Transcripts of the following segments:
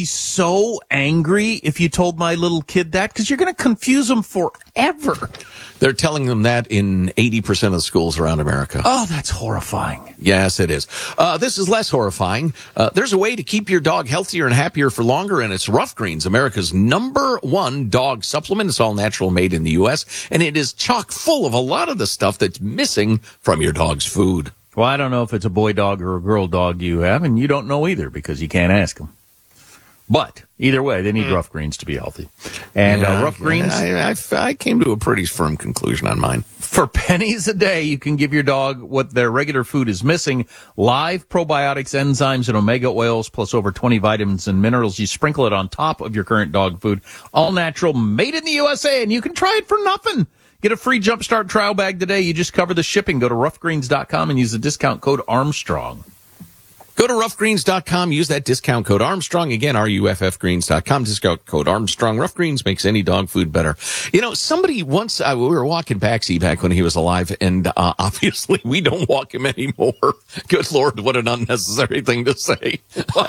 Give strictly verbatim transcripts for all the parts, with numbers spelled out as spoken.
be so angry if you told my little kid that, because you're going to confuse them forever. They're telling them that in eighty percent of the schools around America. Oh, that's horrifying. Yes, it is. Uh, this is less horrifying. Uh, there's a way to keep your dog healthier and happier for longer, and it's Rough Greens, America's number one dog supplement. It's all natural, made in the U S, and it is chock full of a lot of the stuff that's missing from your dog's food. Well, I don't know if it's a boy dog or a girl dog you have, and you don't know either because you can't ask them. But either way, they need mm. Rough Greens to be healthy. And yeah, uh, Rough Greens... I, I, I came to a pretty firm conclusion on mine. For pennies a day, you can give your dog what their regular food is missing. Live probiotics, enzymes, and omega oils, plus over twenty vitamins and minerals. You sprinkle it on top of your current dog food. All natural, made in the U S A, and you can try it for nothing. Get a free Jumpstart trial bag today. You just cover the shipping. Go to rough greens dot com and use the discount code Armstrong. Go to rough greens dot com, use that discount code Armstrong. Again, R U F F greens dot com, discount code Armstrong. Rough Greens makes any dog food better. You know, somebody once, uh, we were walking Paxi back when he was alive, and uh, obviously we don't walk him anymore. Good Lord, what an unnecessary thing to say.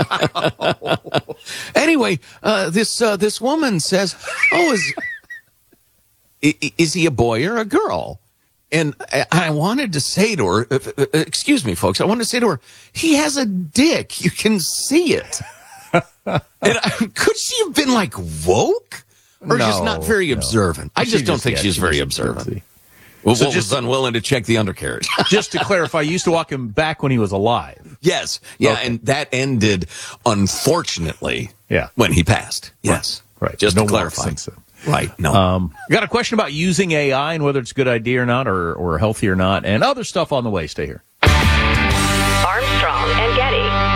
Anyway, uh, this uh, this woman says, oh, is, is he a boy or a girl? And I wanted to say to her, excuse me, folks, I wanted to say to her, he has a dick. You can see it. And I, could she have been like woke? Or no, just not very no. observant? I just she don't just, think yeah, she's she very just observant. Well, so just unwilling to check the undercarriage. Just to clarify, you used to walk him back when he was alive. Yes. Yeah, okay. And that ended, unfortunately, yeah. when he passed. Yes. Right. right. Just no to clarify. Since then. Right. No. Um, got a question about using A I and whether it's a good idea or not, or, or healthy or not, and other stuff on the way. Stay here. Armstrong and Getty.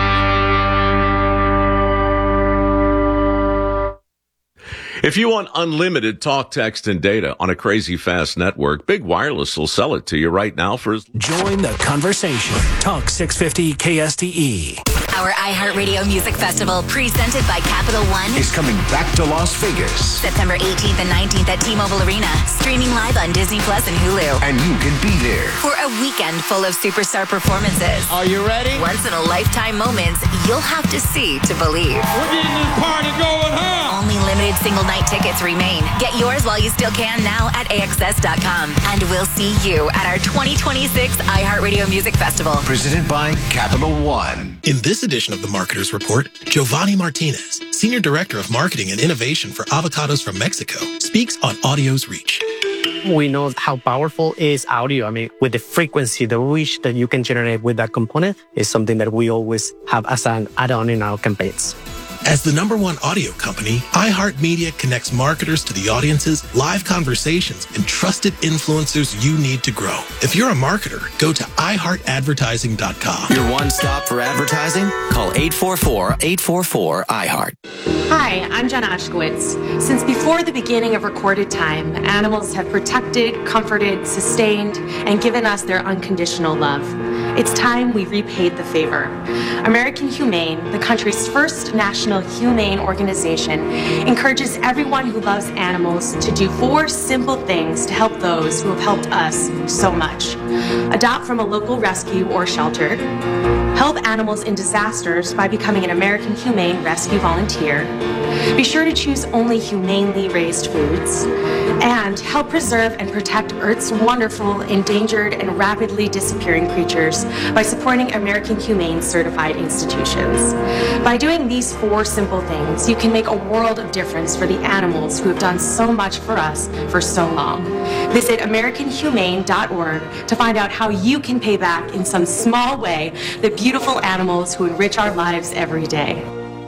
If you want unlimited talk, text, and data on a crazy fast network, Big Wireless will sell it to you right now for... Join the conversation. Talk six fifty K S T E. Our iHeartRadio Music Festival, presented by Capital One, is coming back to Las Vegas. September eighteenth and nineteenth at T-Mobile Arena. Streaming live on Disney Plus and Hulu. And you can be there for a weekend full of superstar performances. Are you ready? Once-in-a-lifetime moments you'll have to see to believe. We're getting this party going home. Only limited single-night tickets remain. Get yours while you still can now at A X S dot com. And we'll see you at our twenty twenty-six iHeartRadio Music Festival. Presented by Capital One. In this edition of the Marketer's Report, Giovanni Martinez, Senior Director of Marketing and Innovation for Avocados from Mexico, speaks on audio's reach. We know how powerful is audio. I mean, with the frequency, the reach that you can generate with that component is something that we always have as an add-on in our campaigns. As the number one audio company, iHeartMedia connects marketers to the audiences, live conversations, and trusted influencers you need to grow. If you're a marketer, go to i heart advertising dot com. Your one stop for advertising? Call eight four four, eight four four, I heart. Hi, I'm Jenna Ushkowitz. Since before the beginning of recorded time, animals have protected, comforted, sustained, and given us their unconditional love. It's time we repaid the favor. American Humane, the country's first national humane organization, encourages everyone who loves animals to do four simple things to help those who have helped us so much. Adopt from a local rescue or shelter. Help animals in disasters by becoming an American Humane Rescue Volunteer. Be sure to choose only humanely raised foods. And help preserve and protect Earth's wonderful, endangered, and rapidly disappearing creatures by supporting American Humane certified institutions. By doing these four simple things, you can make a world of difference for the animals who have done so much for us for so long. Visit american humane dot org to find out how you can pay back in some small way the beautiful animals who enrich our lives every day.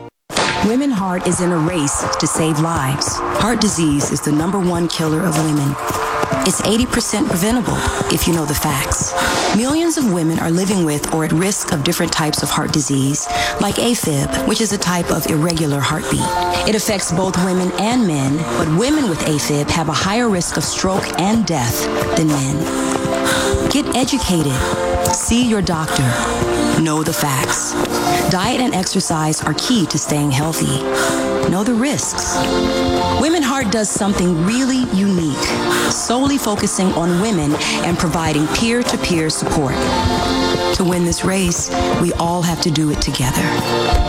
Women Heart is in a race to save lives. Heart disease is the number one killer of women. It's eighty percent preventable if you know the facts. Millions of women are living with or at risk of different types of heart disease, like AFib, which is a type of irregular heartbeat. It affects both women and men, but women with AFib have a higher risk of stroke and death than men. Get educated. See your doctor. Know the facts. Diet and exercise are key to staying healthy. Know the risks. Women Heart does something really unique, solely focusing on women and providing peer-to-peer support. To win this race, we all have to do it together.